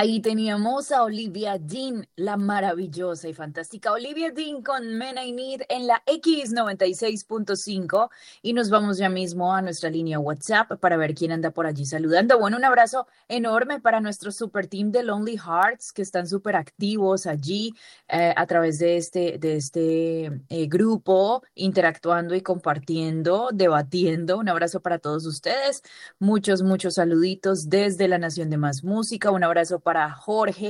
Ahí teníamos a Olivia Dean, la maravillosa y fantástica Olivia Dean con Men I Need en la X96.5 y nos vamos ya mismo a nuestra línea WhatsApp para ver quién anda por allí saludando. Bueno, un abrazo enorme para nuestro super team de Lonely Hearts que están súper activos allí a través de este grupo, interactuando y compartiendo, debatiendo. Un abrazo para todos ustedes. Muchos saluditos desde la Nación de Más Música. Un abrazo para Jorge.